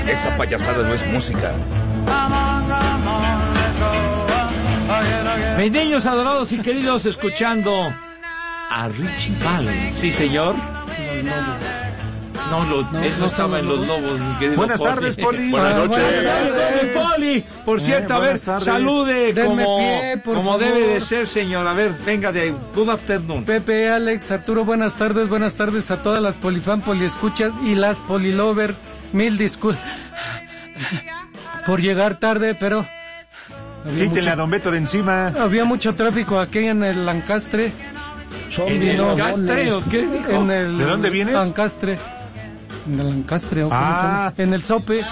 Esa payasada no es música. Mis niños adorados y queridos, escuchando a Richie Valens. Sí, señor. Él no estaba en Los Lobos, mi querido Buenas Poli. tardes, Poli. Buenas noches. Poli. Por cierto, a ver, tardes. salude Denme como, pie, por como favor. debe de ser, señor. A ver, venga de good afternoon. Pepe, Alex, Arturo, buenas tardes a todas las polifan, poliescuchas y las polilover. Mil disculpas por llegar tarde, pero Quítenle a Don Beto de encima. había mucho tráfico aquí en el Lancastre. ¿En el Lancastre o qué dijo? En el ¿De dónde vienes? Lancastre. En el Lancastre, ¿o cómo se llama? En el Sope.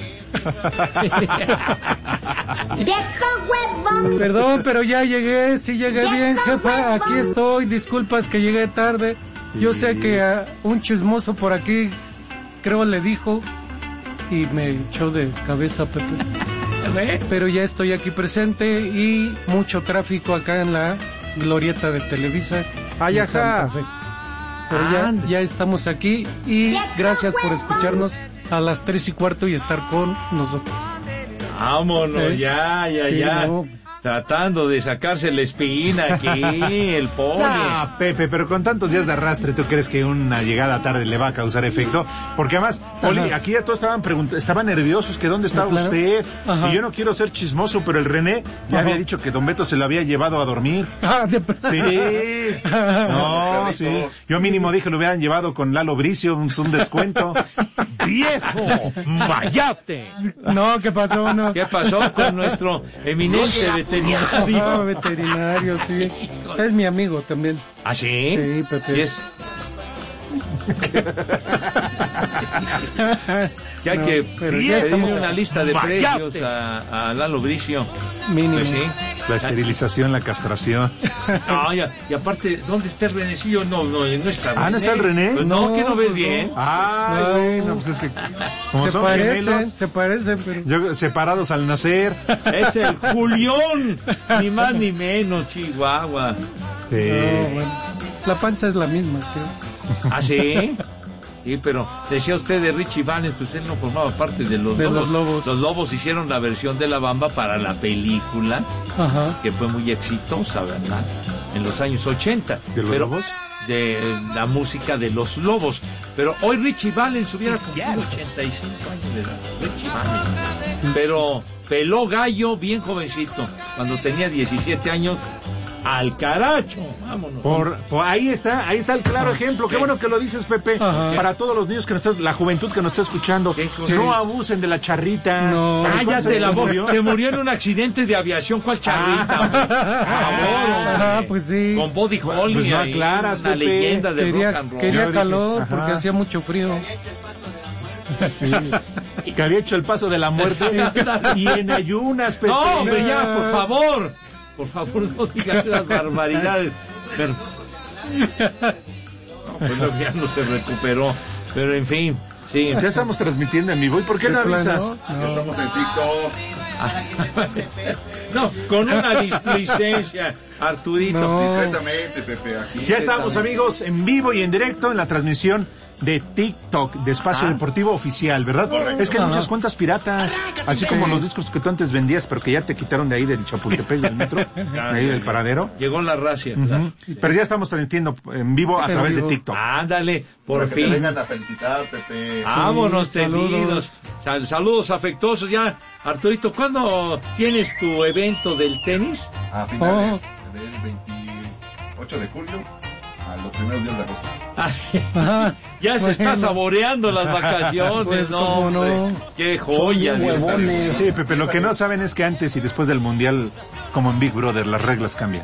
Perdón, pero ya llegué, sí llegué bien, jefa, aquí estoy, disculpas que llegué tarde. Yo sé que un chismoso por aquí, creo le dijo, y me echó de cabeza, Pepe. Pero ya estoy aquí presente y mucho tráfico acá en la glorieta de Televisa. Ay, en ajá. Santa Fe. Pero ya estamos aquí y gracias por escucharnos a las 3:15 y estar con nosotros. Vámonos, ya. Sí, no. Tratando de sacarse la espina aquí, el Poli. Ah, Pepe, pero con tantos días de arrastre, ¿tú crees que una llegada tarde le va a causar efecto? Porque además, Poli, Ajá. aquí ya todos estaban nerviosos, que dónde estaba Claro. usted. Ajá. Y yo no quiero ser chismoso, pero el René ya Ajá. había dicho que Don Beto se lo había llevado a dormir. Sí. No, sí. Yo mínimo dije lo hubieran llevado con Lalo Bricio, un descuento. ¡Viejo! ¡Mayate! No, ¿qué pasó? No. ¿Qué pasó con nuestro eminente No, veterinario? veterinario, sí. Es mi amigo también. ¿Ah, sí? Sí, Pepe. ¿Y es? Ya No, que pero pedirle ya estamos una lista de ¡Mayate! precios a Lalo Bricio. Mínimo. Pues sí. La esterilización, la castración. No, y aparte, ¿dónde está el Renecillo? No está René. ¿No está el René? Pues no, No, que no ves pues bien. no. Ay, No. bueno, pues es que como Se son parecen, gemelos, pero... separados al nacer. Es el Julión, ni más ni menos, Chihuahua. Sí. No, bueno. La panza es la misma, creo. ¿Ah, sí? Sí, pero decía usted de Richie Valens, pues él no formaba parte de los De Lobos. los Lobos. Los Lobos hicieron la versión de La Bamba para la película, Ajá. que fue muy exitosa, ¿verdad? En los años 80. ¿De los Lobos? De la música de Los Lobos. Pero hoy Richie Valens hubiera cumplido 85 años de edad. Richie Valens. Pero peló gallo bien jovencito. Cuando tenía 17 años, al caracho. Vámonos. Por ahí está el claro ejemplo. Qué bueno que lo dices, Pepe. Ajá. Para todos los niños la juventud que nos está escuchando, ¿Qué cosa? no abusen de la charrita. No. Cállate la voz. murió? Se murió en un accidente de aviación. ¿Cuál charrita? Hombre? Por favor, hombre. Ah, pues sí. Con Buddy Holly. Pues no ahí, aclaras, una Pepe. leyenda de rock and roll. Quería Yo calor dije, porque ajá. hacía mucho frío. Sí. Que había hecho el paso de la muerte y en ayunas, Pepe. No, hombre, ya, por favor. Por favor, no digas esas barbaridades. Pero... No, pues luego ya no se recuperó. Pero en fin, sí. Ya estamos transmitiendo en vivo. ¿Y por qué no ¿De plano? avisas? No. Estamos en TikTok. No, con una displicencia, Arturito. No. Discretamente, Pepe, aquí. Ya estamos, amigos, en vivo y en directo en la transmisión de TikTok de Espacio Deportivo Oficial, ¿verdad? Correcto. Es que hay Ajá. muchas cuentas piratas, así como los discos que tú antes vendías, pero que ya te quitaron de ahí del Chapultepec, del metro, de ahí del paradero. Llegó la racia. Ujú. Pero ya estamos transmitiendo en vivo a En través de vivo. TikTok. Ándale, por Para que te fin. vengan a felicitar, Pepe. Vámonos, Sí, saludos. tendidos. Saludos afectuosos. Ya, Arturito, ¿cuándo tienes tu evento del tenis? A finales del 28 de julio a los primeros días de agosto. Ajá. Ya se está Bueno. saboreando las vacaciones, Pues, no, cómo no. hombre. Qué joya. Dios mío. Sí, Pepe, lo que no saben es que antes y después del Mundial, como en Big Brother, las reglas cambian.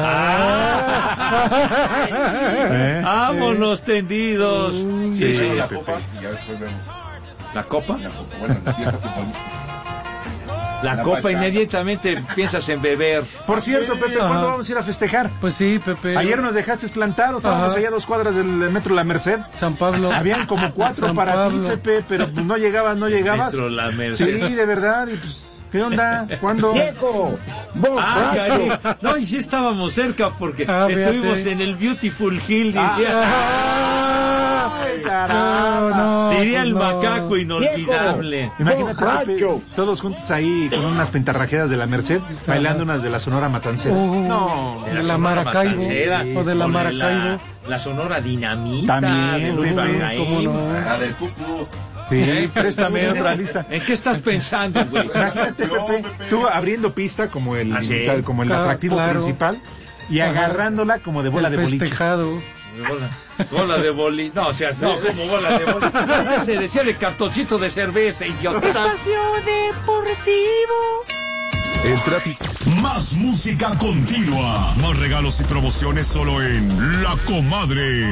¿Eh? Vámonos, tendidos. Uy. Sí, Sí. La Pepe. copa y ya después vemos. La copa. La copa. Bueno, en la fiesta futbolística. La La copa, bachata. inmediatamente piensas en beber. Por cierto, Pepe, ¿cuándo Ajá. vamos a ir a festejar? Pues sí, Pepe. Ayer nos dejaste plantados, estábamos Ajá. allá a 2 cuadras del metro La Merced. San Pablo. Habían como 4 San para Pablo. ti, Pepe, pero pues no llegabas. Metro La Merced. Sí, de verdad. Y pues, ¿qué onda? ¿Cuándo? Ah, caray. No, y sí estábamos cerca porque Ah, estuvimos fíjate. en el Beautiful Hill. Ah. caramba! Diría el macaco inolvidable. Imagínate, Pepe, todos juntos ahí con unas pintarrajeadas de la Merced, bailando unas de la Sonora Matancera. No, de la Maracaibo. O de la Maracaibo. La Sonora Dinamita. También, de Luis Barraín. ¿Cómo no? La del Cucu. Sí, préstame otra lista. ¿En qué estás pensando, güey? Imagínate, Pepe, tú abriendo pista como el, como el atractivo principal y agarrándola como de bola de boliche. Festejado. Bola de boliche. No, o sea, no, como bola de boliche. Antes se decía de cartoncito de cerveza, idiota. Espacio Deportivo. El tráfico. Más música continua. Más regalos y promociones solo en La Comadre.